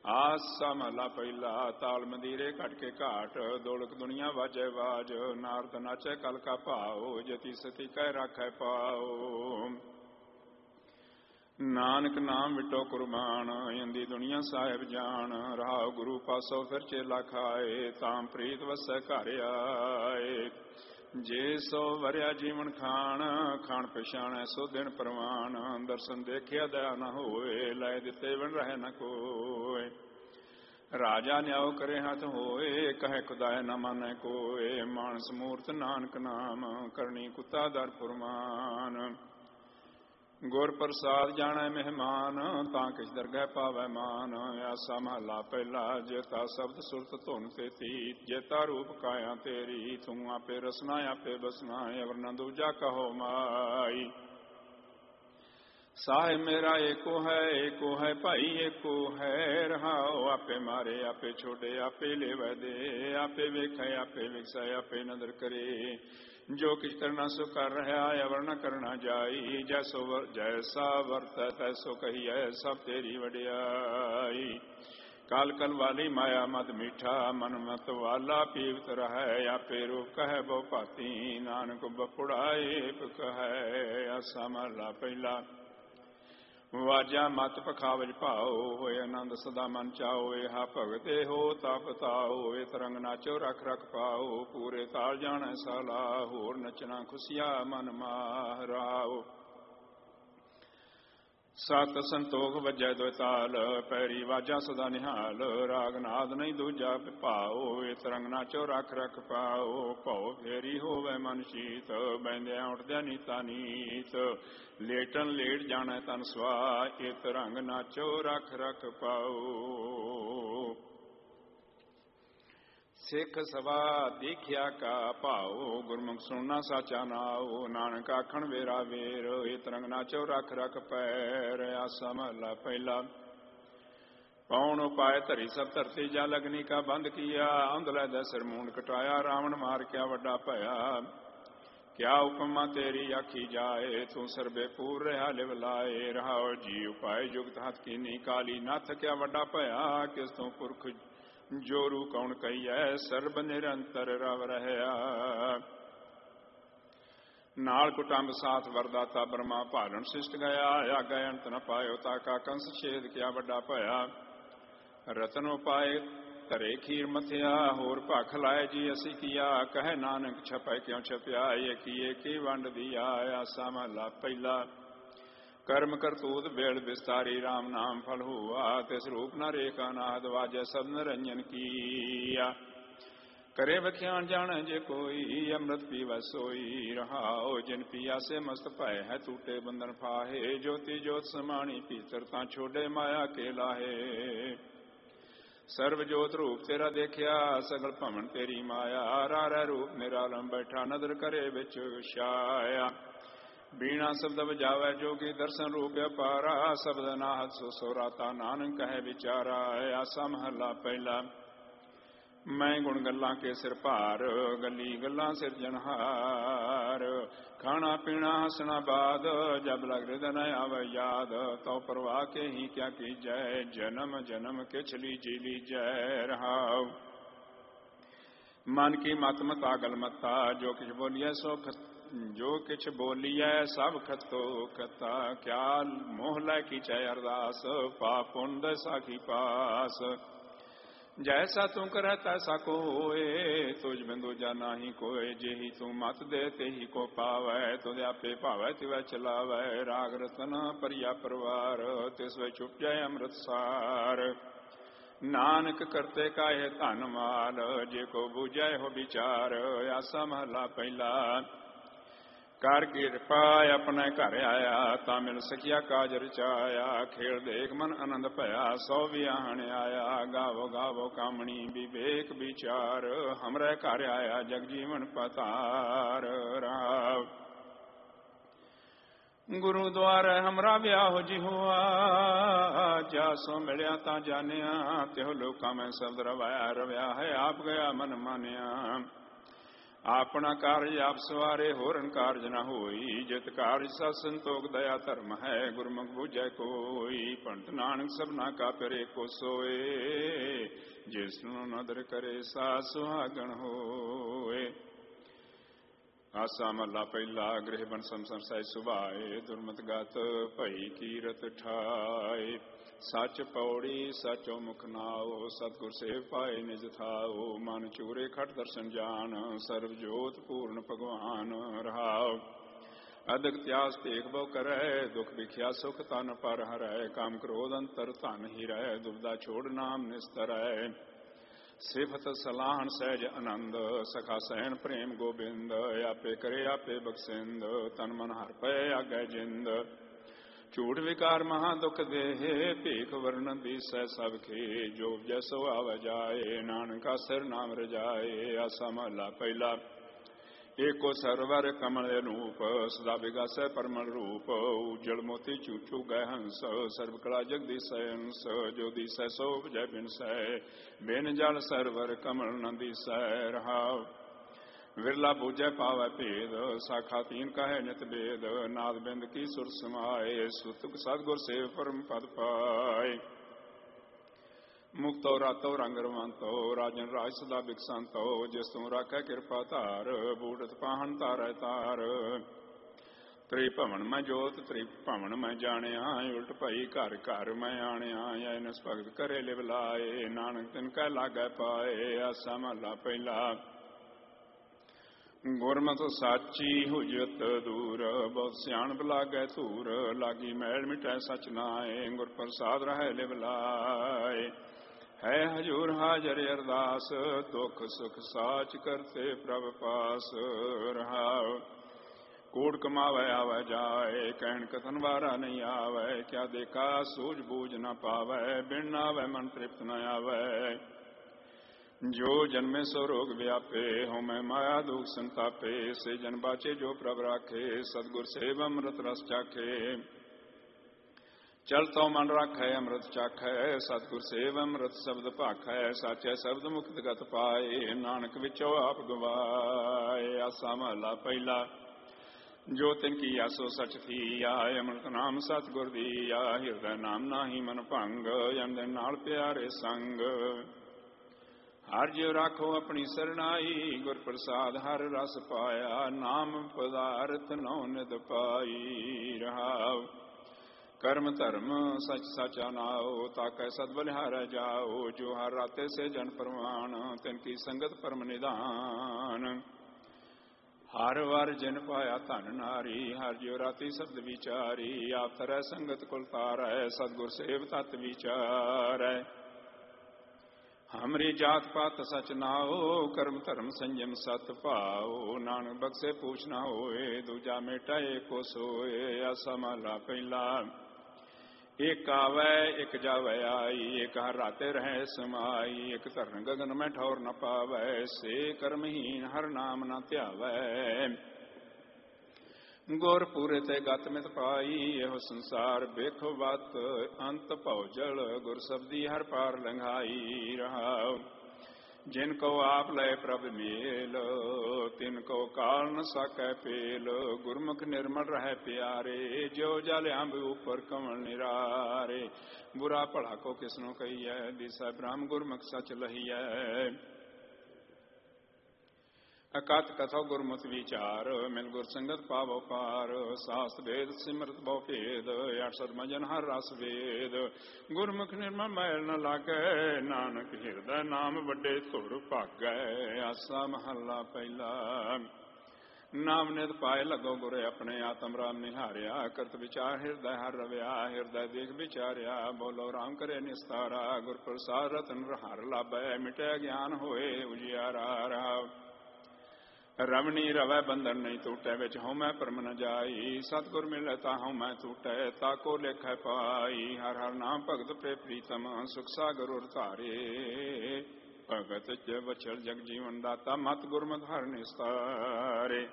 ਆਸਾ ਮਹਲਾ ਪਹਿਲਾ। ਤਾਲ ਮੰਦੀਰੇ ਘਟ ਕੇ ਘਾਟ, ਦੌਲਤ ਦੁਨੀਆ ਵਾਜੈ ਵਾਜ। ਨਾਰਦ ਨਾਚੈ ਕਲ ਕਾ ਭਾਉ, ਜਤੀ ਸਤੀ ਕਹਿ ਰਾਖੈ ਪਾਉ। ਨਾਨਕ ਨਾਮ ਵਿਟੋ ਕੁਰਬਾਨ, ਇੰਦੀ ਦੁਨੀਆ ਸਾਹਿਬ ਜਾਣ। ਰਹਾਉ ਗੁਰੂ ਪਾਸੋਂ ਫਿਰ ਚੇਲਾ ਖਾਏ, ਤਾਮ ਪ੍ਰੀਤ ਵਸੈ ਘਰ ਆਏ। ਜੇ ਸੋ ਵਰਿਆ ਜੀਵਨ ਖਾਣ, ਖਾਣ ਪਛਾਣੈ ਸੋ ਦਿਨ ਪ੍ਰਵਾਨ। ਦਰਸ਼ਨ ਦੇਖਿਆ ਦਇਆ ਨ ਹੋਏ, ਲੈ ਦਿੱਤੇ ਵਣ ਰਹਿ ਨ ਕੋਏ। ਰਾਜਾ ਨਿਆਉ ਕਰੇ ਹੱਥ ਹੋਏ, ਕਹੈ ਖੁਦਾਇ ਨ ਮਾਨੈ ਕੋਏ। ਮਾਨਸ ਮੂਰਤ ਨਾਨਕ ਨਾਮ, ਕਰਨੀ ਕੁੱਤਾ ਦਰ ਫੁਰਮਾਨ। ਗੁਰ ਪ੍ਰਸਾਦ ਜਾਣੈ ਮਹਿਮਾਨ, ਤਾਂ ਕਿਛ ਦਰਗਹਿ ਪਾਵੈ ਮਾਨ। ਆਸਾ ਮਹਲਾ ਪਹਿਲਾ। ਜੇਤਾ ਸ਼ਬਦ ਸੁਰਤ ਧੁਨ ਤੇਤੀ, ਜੇਤਾ ਰੂਪ ਕਾਇਆ ਤੇਰੀ। ਤੂੰ ਆਪੇ ਰਸਨਾ ਆਪੇ ਬਸਨਾ, ਅਵਰ ਨ ਦੂਜਾ ਕਹੋ ਮਾਈ। ਸਾਹਿਬ ਮੇਰਾ ਏਕੋ ਹੈ ਭਾਈ ਏਕੋ ਹੈ। ਰਹਾਉ ਆਪੇ ਮਾਰੇ ਆਪੇ ਛੋੜੇ, ਆਪੇ ਲੇਵੈ ਦੇ। ਆਪੇ ਵੇਖੈ ਆਪੇ ਵਿਖਸੈ, ਆਪੇ ਨਦਰ ਕਰੇ। ਜੋ ਕਿਛ ਕਰਨਾ ਸੋ ਕਰ ਰਿਹਾ, ਅਵਰ ਨ ਕਰਨਾ ਜਾਈ। ਜੈਸਾ ਵਰਤੈ ਤੈਸੋ ਕਹੀਐ, ਸਭ ਤੇਰੀ ਵਡਿਆਈ। ਕਾਲ ਕਲ ਵਾਲੀ ਮਾਇਆ ਮਦ ਮੀਠਾ, ਮਨ ਮਤ ਵਾਲਾ ਪੀਵਤ ਰਹੈ। ਆਪੇ ਰੂਪ ਕਹੈ ਬਹੁ ਭਾਤੀ, ਨਾਨਕ ਬਪੁੜਾਏ ਕਹੈ। ਆਸਾ ਮਹਲਾ ਪਹਿਲਾ। ਵਾਜਾ ਮਤ ਪਖਾਵਜ ਭਾਉ, ਹੋਏ ਆਨੰਦ ਸਦਾ ਮਨ ਚਾਓ। ਹਾ ਭਗਤ ਹੋ ਤਪ ਤਾਓ, ਇਹ ਤਰੰਗ ਨਾਚੋ ਰਖ ਰਖ ਪਾਓ। ਪੂਰੇ ਤਾਲ ਜਾਣੈ ਸਾਲਾ, ਹੋਰ ਨਚਣਾ ਖੁਸ਼ੀਆ ਮਨ ਮਾਰਾਓ। ਸਤ ਸੰਤੋਖ ਵਜੈ ਦੋਇ ਤਾਲ, ਪੈਰੀ ਵਾਜਾ ਸਦਾ ਨਿਹਾਲ। ਰਾਗ ਨਾਦ ਨਹੀਂ ਦੂਜਾ ਭਾਉ, ਇਹ ਤਰੰਗ ਨਾਚੋ ਰਖ ਰਖ ਪਾਓ। ਭਉ ਫੇਰੀ ਹੋਵੇ ਮਨ ਸ਼ੀਤ, ਬੈਂਦਿਆਂ ਉੱਠਦਿਆਂ ਨੀਤਾ ਨੀਤ। ਲੇਟਨ ਲੇਟ ਜਾਣੈ ਤਨ ਸੁਆ, ਇਹ ਤਰੰਗ ਨਾਚੋ ਰਖ ਰਖ ਪਾਓ। ਸਿੱਖ ਸਵਾ ਦੇਖਿਆ ਕਾ ਭਾਉ, ਗੁਰਮੁਖ ਸੁਣਨਾ ਸਾਚਾ ਨਾਉ। ਨਾਨਕ ਆਖਣ ਵੇਰਾ ਵੇਰ, ਇਹ ਤਰੰਗ ਨਾਚੋ ਰਖ ਰਖ ਪੈਰ। ਆਸਾ ਮਹਲਾ ਪਹਿਲਾ। ਪੌਣ ਉਪਾਇ ਧਰੀ ਸਭ ਧਰਤੀ, ਜਲ ਅਗਨੀ ਕਾ ਬੰਦ ਕੀਆ। ਅੰਧਲੇ ਦਾ ਸਿਰ ਮੂੰਡ ਕਟਾਇਆ, ਰਾਵਣ ਮਾਰ ਕਿਆ ਵੱਡਾ ਭਇਆ। ਕਿਆ ਉਪਮਾ ਤੇਰੀ ਆਖੀ ਜਾਏ, ਤੂੰ ਸਰਬੇ ਪੂਰ ਰਿਹਾ ਲਿਵ ਲਾਏ। ਰਹਾਉ ਜੀ ਉਪਾਇ ਜੁਗਤ ਹੱਥ ਕੀਨੀ, ਕਾਲੀ ਨੱਥ ਕਿਆ ਵੱਡਾ ਭਇਆ। ਕਿਸ ਤੋਂ ਪੁਰਖ ਜੋਰੂ ਕੌਣ ਕਹੀਐ, ਸਰਬ ਨਿਰੰਤਰ ਰਵ ਰਹਿਆ। ਨਾਲ ਕੁਟੰਬ ਸਾਥ ਵਰਦਾਤਾ, ਬਰਮਾ ਭਾਲਣ ਸਿਸ਼ਟ ਗਿਆ। ਆਗੈ ਅੰਤ ਨ ਪਾਇਓ, ਤਾਕਾ ਕੰਸ ਛੇਦ ਕਿਆ ਵੱਡਾ ਭਇਆ। ਰਤਨ ਉਪਾਏ ਧਰੇ ਖੀਰ ਮਥਿਆ, ਹੋਰ ਭਖ ਲਾਏ ਜੀ ਅਸੀਂ ਕੀਆ। ਕਹੈ ਨਾਨਕ ਛਪੈ ਕਿਉ ਛਪਿਆ, ਏਕੀ ਏਕੀ ਵੰਡ ਦੀਆ। ਆਸਾ ਮਹਲਾ ਪਹਿਲਾ। ਕਰਮ ਕਰਤੂਤ ਵੇਲ ਵਿਸਤਾਰੀ, ਰਾਮ ਨਾਮ ਫਲ ਹੋਆ। ਤਿਸ ਰੂਪ ਨ ਰੇਖਾ ਨਾਦ, ਵਾਜੈ ਸਭ ਨਿਰੰਜਨ ਕੀਆ। ਕਰੇ ਵਖਿਆਨ ਜਾਣੈ ਜੇ ਕੋਈ, ਅੰਮ੍ਰਿਤ ਪੀਵੈ ਸੋਈ। ਰਹਾਉ ਜਿਨ ਪੀਆਸੇ ਮਸਤ ਭੈ, ਹੈ ਟੂਟੇ ਬੰਧਨ ਫਾਹੇ। ਜੋਤੀ ਜੋਤ ਸਮਾਣੀ ਭੀਤਰ, ਤਾਂ ਛੋਡੇ ਮਾਇਆ ਕੇ ਲਾਹੇ। ਸਰਬ ਜੋਤ ਰੂਪ ਤੇਰਾ ਦੇਖਿਆ, ਸਗਲ ਭਵਨ ਤੇਰੀ ਮਾਇਆ। ਰਾਰੈ ਰੂਪ ਨਿਰਾਲਮ ਬੈਠਾ, ਨਦਰ ਕਰੇ ਵਿੱਚ ਛਾਇਆ। ਬੀਣਾ ਸ਼ਬਦ ਵਜਾਵੈ ਜੋਗੀ, ਦਰਸ਼ਨ ਰੂਪ ਅਪਾਰਾ। ਸ਼ਬਦ ਨਾਹਤ ਸੋ ਸੋਰਾਤਾ, ਨਾਨਕ ਕਹੈ ਵਿਚਾਰਾ। ਆਸਾ ਮਹਲਾ ਪਹਿਲਾ। ਮੈਂ ਗੁਣ ਗੱਲਾਂ ਕੇ ਸਿਰ ਭਾਰ, ਗੱਲੀ ਗੱਲਾਂ ਸਿਰਜਣਹਾਰ। ਖਾਣਾ ਪੀਣਾ ਹਸਣਾ ਬਾਦ, ਜਬ ਲਗ ਹਿਰਦੈ ਨ ਆਵੈ ਯਾਦ। ਤਉ ਪਰਵਾਹ ਕੇ ਹੀ ਕਿਆ ਕੀਜੈ, ਜਨਮ ਜਨਮ ਕਿਛ ਲੀਜੀ ਲੀਜੈ। ਰਹਾਉ ਮਨ ਕੀ ਮਤ ਮਤਾਗਲ ਮਤਾ, ਜੋ ਕਿਛ ਬੋਲੀਐ ਸੋ ਜੋ ਕਿਛ ਬੋਲੀਐ ਸਭ ਖਤੋ ਖਤਾ। ਕਿਆ ਮੋਹ ਲੈ ਕੀਚੈ ਅਰਦਾਸ, ਪਾਪ ਪੁੰਨ ਦੈ ਸਾਖੀ ਪਾਸ। ਜੈਸਾ ਤੂੰ ਕਰੈ ਤੈਸਾ ਕੋ ਹੋਏ, ਤੁਝ ਬਿਨ ਦੂਜਾ ਨਾਹੀ ਕੋਇ। ਜਿਹੀ ਤੂੰ ਮਤ ਦੇ ਤੇਹੀ ਕੋ ਪਾਵੈ, ਤੁਧ ਆਪੇ ਭਾਵੈ ਤਿਵੈ ਚਲਾਵੈ। ਰਾਗ ਰਤਨ ਪਰਿਆ ਪਰਵਾਰ, ਤਿਸ ਵਿੱਚ ਉਪਜੈ ਅੰਮ੍ਰਿਤ ਸਾਰ। ਨਾਨਕ ਕਰਤੇ ਕਾਹੇ ਧਨ ਮਾਲ, ਜੇ ਕੋ ਬੂਝੈ ਹੋ ਵਿਚਾਰ। ਆਸਾ ਮਹਲਾ ਪਹਿਲਾ। ਕਰ ਕਿਰਪਾ ਆਪਣੇ ਘਰ ਆਇਆ, ਤਾਂ ਮਿਲ ਸਕਿਆ ਕਾਜ ਰਚਾਇਆ। ਖੇਲ ਦੇਖ ਮਨ ਆਨੰਦ ਭਇਆ, ਸੋ ਵਿਆਹਣ ਆਇਆ। ਗਾਵੋ ਗਾਵੋ ਕਾਮਣੀ ਵਿਵੇਕ ਵਿਚਾਰ, ਹਮਰੇ ਘਰ ਆਇਆ ਜਗ ਜੀਵਨ ਪਤਾਰ। ਰਾਵ ਗੁਰੂ ਦੁਆਰੇ ਹਮਰਾ ਵਿਆਹ ਜੀ ਹੋਆ, ਜਾ ਸੋ ਮਿਲਿਆ ਤਾਂ ਜਾਣਿਆ। ਤਿਹੁ ਲੋਕਾਂ ਮੈਂ ਸ਼ਬਦ ਰਵਾਇਆ, ਰਵਿਆ ਹੈ ਆਪ ਗਿਆ ਮਨ ਮਾਨਿਆ। ਆਪਣਾ ਕਾਰਜ ਆਪ ਸਵਾਰੇ ਹੋਰਨ ਕਾਰਜ ਨਾ ਹੋਈ। ਜਿਤ ਕਾਰਜ ਸਤ ਸੰਤੋਖ ਦਇਆ ਧਰਮ ਹੈ। ਗੁਰਮੁਖ ਬੁਝੈ ਕੋਈ। ਪੰਡਤ ਨਾਨਕ ਸਭਨਾ ਕਾ ਪਰੇ ਕੋ ਸੋਏ। ਜਿਸ ਨੂੰ ਨਦਰ ਕਰੇ ਸਾ ਸੁਹਾਗਣ ਹੋਏ। ਆਸਾ ਮਹਲਾ ਪਹਿਲਾ। ਗ੍ਰਹਿ ਬਨ ਸੰਸਰ ਸਹਿ ਸੁਭਾਏ। ਦੁਰਮਤ ਗਤ ਭਈ ਕੀਰਤ ਠਾਏ। ਸੱਚ ਪੌੜੀ ਸਚੋ ਮੁਖ ਨਾਓ। ਸਤਿਗੁਰ ਸੇਵ ਪਾਏ ਨਿਜ ਥਾਓ। ਮਨ ਚੂਰੇ ਖਟ ਦਰਸ਼ਨ ਜਾਨ। ਸਰਬ ਜੋਤ ਪੂਰਨ ਭਗਵਾਨ ਰਹਾਉ। ਅਦਕ ਤਿਆਸ ਤੇਖ ਬਹੁ ਕਰੈ। ਦੁਖ ਵਿਖਿਆ ਸੁਖ ਤਨ ਪਰ ਹਰੈ। ਕਾਮ ਕ੍ਰੋਧ ਅੰਤਰ ਧਨ ਹੀਰੈ। ਦੁਬਦਾ ਛੋੜ ਨਾਮ ਨਿਸਤਰੈ। ਸਿਫਤ ਸਲਾਹਨ ਸਹਿਜ ਆਨੰਦ। ਸਖਾ ਸਹਿਣ ਪ੍ਰੇਮ ਗੋਬਿੰਦ। ਆਪੇ ਕਰੇ ਆਪੇ ਬਖਸ਼ਿੰਦ। ਤਨ ਮਨ ਹਰ ਪਏ ਆਗੈ ਜਿੰਦ। ਝੂਠ ਵਿਕਾਰ ਮਹਾ ਦੁਖ ਦੇਹ। ਭੀਖ ਵਰਣਨ ਦੀਸੈ ਸਭ ਖੇ। ਜੋ ਜੈਸੋ ਆਵੈ ਜਾਏ। ਨਾਨਕਾ ਸਿਰ ਨਾਮ ਰਜਾਏ। ਆਸਾ ਮਹਲਾ ਪਹਿਲਾ। ਏਕੋ ਸਰਵਰ ਕਮਲ ਅਨੂਪ। ਸਦਾ ਵਿਗਾਸੈ ਪਰਮਲ ਰੂਪ। ਉਜਲ ਮੋਤੀ ਚੂਚੂ ਗੈ ਹੰਸ। ਸਰਬ ਕਲਾ ਜਗਦੀਸੈ ਅੰਸ। ਜੋ ਦੀਸੈ ਸੋ ਉਪਜੈ ਬਿਨਸੈ। ਬਿਨ ਜਲ ਸਰਵਰ ਕਮਲ ਨ ਦੀਸੈ ਰਹਾਉ। ਵਿਰਲਾ ਬੂਝੈ ਪਾਵੈ ਭੇਦ। ਸਾਖਾ ਤੀਨ ਕਹੈ ਨਿਤ ਬੇਦ। ਨਾਦ ਬਿੰਦ ਕੀ ਸੁਰ ਸਮਾਏ। ਸੁਤੁਕ ਸਤਿਗੁਰ ਸੇਵ ਪਰਮ ਪਦ ਪਾਏ। ਮੁਕਤੋ ਰਾਤੋ ਰੰਗ ਰਵੰਤੋ। ਰਾਜਨ ਰਾਜ ਸਦਾ ਬਿਕਸੰਤੋ। ਜਿਸ ਤੂੰ ਰਾਖੈ ਕਿਰਪਾ ਧਾਰ। ਬੂੜਤ ਪਾਹਣ ਤਾਰੈ ਤਾਰ। ਤ੍ਰਿ ਭਵਨ ਮੈਂ ਜੋਤ ਤ੍ਰਿ ਭਵਨ ਮੈਂ ਜਾਣਿਆ। ਉਲਟ ਭਈ ਘਰ ਘਰ ਮੈਂ ਆਣਿਆ। ਐਨਸ ਭਗਤ ਕਰੇ ਲਿਵ ਲਾਏ। ਨਾਨਕ ਤਿਨ ਕੈ ਲਾਗੈ ਪਾਏ। ਆਸਾ ਮਹਲਾ ਪਹਿਲਾ। ਗੁਰਮਤਿ ਸਾਚੀ ਹੁਜਤ ਦੂਰ। ਬਹੁਤ ਸਿਆਣਪ ਲਾਗੈ ਧੂਰ। ਲਾਗੀ ਮੈਲ ਮਿਟੈ ਸਚ ਨਾਏ। ਗੁਰ ਪ੍ਰਸਾਦ ਰਹਿ ਲਿਵ ਲਾਏ। ਹੈ ਹਜੂਰ ਹਾਜ਼ਰ ਅਰਦਾਸ। ਦੁਖ ਸੁਖ ਸਾਚ ਕਰਤੇ ਪ੍ਰਭ ਪਾਸ ਰਹਾਉ। ਕੂੜ ਕਮਾਵੈ ਆਵੈ ਜਾਏ। ਕਹਿਣ ਕਥਨ ਵਾਰਾ ਨਹੀਂ ਆਵੈ। ਕਿਆ ਦੇਖਾ ਸੂਝ ਬੂਝ ਨ ਪਾਵੈ। ਬਿਨ ਆਵੈ ਮਨ ਤ੍ਰਿਪਤ ਨ ਆਵੈ। ਜੋ ਜਨਮੇ ਸੋ ਰੋਗ ਵਿਆਪੇ। ਹੋਮੈ ਮਾਇਆ ਦੁਖ ਸੰਤਾਪੇ। ਸੇ ਜਨ ਬਾਚੇ ਜੋ ਪ੍ਰਭ ਰਾਖੇ। ਸਤਿਗੁਰ ਸੇਵ ਅੰਮ੍ਰਿਤ ਰਸ ਚਾਖੇ। ਚਲ ਤੋ ਮਨ ਰਾਖੈ ਅੰਮ੍ਰਿਤ ਚਾਖੈ। ਸਤਿਗੁਰ ਸੇਵ ਅੰਮ੍ਰਿਤ ਸ਼ਬਦ ਭਾਖੈ। ਸਾਚੈ ਸ਼ਬਦ ਮੁਕਤ ਗਤ ਪਾਏ। ਨਾਨਕ ਵਿੱਚੋ ਆਪ ਗਵਾਏ। ਆਸਾ ਮਹਲਾ ਪਹਿਲਾ। ਜੋ ਤਿਨ ਕੀ ਆਸੋ ਸਚ ਥੀਆ। ਅੰਮ੍ਰਿਤ ਨਾਮ ਸਤਿਗੁਰ ਦੀਆ। ਹਿਰਦੈ ਨਾਮ ਨਾਹੀ ਮਨ ਭੰਗ। ਜਨ ਦਿਨ ਨਾਲ ਪਿਆਰੇ ਸੰਗ। ਹਰ ਜਿਉ ਰਾਖੋ ਆਪਣੀ ਸਰਣਾਈ। ਗੁਰ ਪ੍ਰਸਾਦ ਹਰ ਰਸ ਪਾਇਆ। ਨਾਮ ਪਦਾਰਥ ਨਉ ਨਿਧ ਪਾਈ ਰਹਾਉ। ਕਰਮ ਧਰਮ ਸਚ ਸਾਚਾ ਨਾਉ। ਤਾਕੈ ਸਦ ਬਲਿਹਾਰੈ ਜਾਉ। ਜੋ ਹਰ ਰਾਤੇ ਸੇ ਜਨ ਪ੍ਰਵਾਨ। ਤਿਨ ਕੀ ਸੰਗਤ ਪਰਮ ਨਿਧਾਨ। ਹਰ ਵਰ ਜਿਨ ਪਾਇਆ ਧਨ ਨਾਰੀ। ਹਰ ਜਿਉ ਰਾਤੀ ਸ਼ਬਦ ਵਿਚਾਰੀ। ਆਪ ਤਰੈ ਸੰਗਤ ਕੁਲ ਤਾਰੈ। ਸਤਿਗੁਰ ਸੇਵ ਤਤ ਵਿਚਾਰੈ। ਹਮਰੀ ਜਾਤ ਪਾਤ ਸਚ ਨਾਉ। ਕਰਮ ਧਰਮ ਸੰਜਮ ਸਤ ਭਾਉ। ਨਾਨਕ ਬਖਸ਼ੇ ਪੂਛ ਨਾ ਹੋਏ। ਦੂਜਾ ਮੇਟਾ ਏਕੋ ਸੋਏ। ਆਸਾ ਮਹਲਾ ਪਹਿਲਾ। ਇਕ ਆਵੈ ਇਕ ਜਾਵੈ ਆਈ। ਇਕ ਹਰ ਰਾਤੇ ਰਹਿ ਸਮਾਈ। ਇਕ ਧਰਨ ਗਗਨ ਮੈਂ ਠੌਰ ਨ ਪਾਵੈ। ਸੇ ਕਰਮਹੀਨ ਹਰ ਨਾਮ ਨ ਧਿਆਵੈ। ਗੁਰ ਪੂਰੇ ਤੇ ਗਤ ਮਿਤ ਪਾਈ। ਇਹੋ ਸੰਸਾਰ ਵੇਖੋ ਵਤ ਅੰਤ ਭਉਜਲ। ਗੁਰ ਸਬਦੀ ਹਰ ਪਾਰ ਲੰਘਾਈ ਰਹਾਉ। ਜਿਨ ਕੋ ਆਪ ਲੈ ਪ੍ਰਭ ਮੇਲ। ਤਿਨ ਕੋ ਕਾਲ ਨ ਸਾਕੈ ਪੇਲ। ਗੁਰਮੁਖ ਨਿਰਮਲ ਰਹਿ ਪਿਆਰੇ। ਜਿਉ ਜਲ ਅੰਬ ਉਪਰ ਕਮਲ ਨਿਰਾਰੇ। ਬੁਰਾ ਭਲਾ ਕੋ ਕਿਸਨੋ ਕਹੀਐ। ਦਿਸੈ ਬ੍ਰਹਮ ਗੁਰਮੁਖ ਸਚ ਲਹੀਐ। ਅਕਥ ਕਥੋ ਗੁਰਮੁਖ ਵਿਚਾਰ। ਮਿਲ ਗੁਰ ਸੰਗਤ ਪਾਵੋ ਪਾਰ। ਸਾਸਤ ਵੇਦ ਸਿਮਰਤ ਬਹੁ ਭੇਦ। 800 ਮਜਨ ਹਰ ਰਸ ਵੇਦ। ਗੁਰਮੁਖ ਨਿਰਮਲ ਮੈਲ ਨ ਲਾਗੈ। ਨਾਨਕ ਹਿਰਦੈ ਨਾਮ ਵੱਡੇ ਧੁਰ ਭਾਗੈ। ਆਸਾ ਮਹੱਲਾ ਪਹਿਲਾ। ਨਾਮ ਨਿਧ ਪਾਏ ਲੱਗੋ ਗੁਰੇ ਆਪਣੇ। ਆਤਮ ਰਾਮ ਨਿਹਾਰਿਆ। ਕਰਤ ਵਿਚਾਰ ਹਿਰਦੈ ਹਰ ਰਵਿਆ। ਹਿਰਦੈ ਦੇਖ ਵਿਚਾਰਿਆ। ਬੋਲੋ ਰਾਮ ਕਰੇ ਨਿਸਤਾਰਾ। ਗੁਰ ਪ੍ਰਸਾਦ ਰਤਨ ਹਰ ਲਾਭੈ। ਮਿਟਿਆ ਗਿਆਨ ਹੋਏ ਉਜਿਆਰਾ ਰਹਾਉ। ਰਵਣੀ ਰਵੈ ਬੰਧਨ ਨਹੀਂ ਟੂਟੈ। ਵਿੱਚ ਹਉਮੈ ਭਰਮ ਨ ਜਾਈ। ਸਤਿਗੁਰ ਮਿਲੈ ਤਾ ਹਉਮੈ ਟੂਟੈ। ਤਾਕੋ ਲੇਖੈ ਪਾਈ। ਹਰ ਹਰ ਨਾਮ ਭਗਤ ਪ੍ਰੇ ਪ੍ਰੀਤਮ। ਸੁਖ ਸਾਗਰ ਉਰ ਧਾਰੇ। ਭਗਤ ਜ ਵਛਲ ਜਗ ਜੀਵਨ ਦਾਤਾ। ਮਤ ਗੁਰਮਤਿ ਹਰਿ ਨਿਸਤਾਰੇ।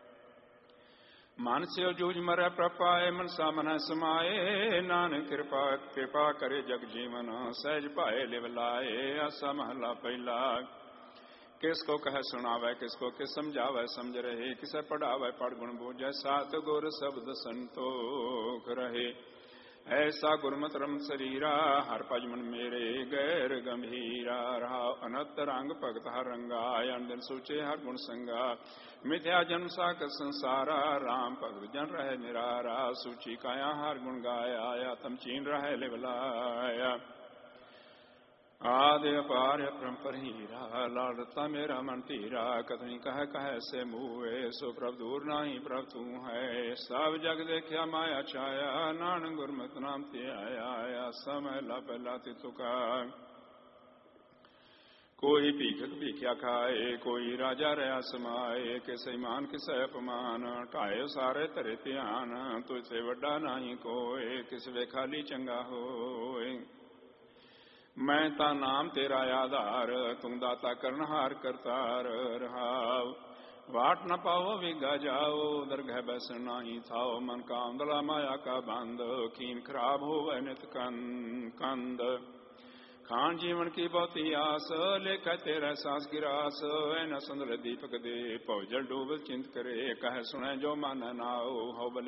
ਮਨ ਸਿਉ ਜੂਝ ਮਰੈ ਪ੍ਰਭ ਪਾਏ। ਮਨਸਾ ਮਨੈ ਸਮਾਏ। ਨਾਨਕ ਕਿਰਪਾ ਕਰੇ ਜਗ ਜੀਵਨ। ਸਹਿਜ ਭਾਏ ਲਿਵ ਲਾਏ। ਆਸਾ ਮਹਲਾ ਪਹਿਲਾ। किसको कह सुनावे किसको किस समझावे समझ रहे, किसे पढ़ावे पढ़ गुण बूझे, सात गुर शब्द संतोख रहे। ऐसा गुरमत रम शरीरा, हर पज मन मेरे गैर गंभीरा। रहा अनंत रंग भगत हर रंगा, अन दिन सोचे हर गुण संगा। मिथ्या जन्म साक संसारा, राम भगत जन रहे निरारा। सूची काया हर गुण गाया, या तम चीन रहे लिवलाया। आदि अपार परंपर हीरा, लाडता मेरा मन तीरा। कथनी कह से मुए, सो प्रभ दूर नाही प्रभ तू है। सब जग देखा माया छाया, नानक गुरमत नाम ते आया। समय लाति तुका, कोई भीखक भीख्या खाए, कोई राजा रहा समाए। किसे मान किसे अपमान, ढाए सारे तरे ध्यान। तुझसे वड्डा नाही कोय, किस वे खाली चंगा होए। मैं ता नाम तेरा आधार, तू दाता करनहार करतार। रहाव वाट न पाओ विगा जाओ, दरगह बस नाही थाओ। मन का आंदला माया का बंद, कीन खराब हो नित कंद। खान जीवन की बहुती आस, लेख तेरा सांस गिरास। न सुंदर दीपक दे, पौजल डूब चिंत करे। कह सुने जो मन नाओ, हो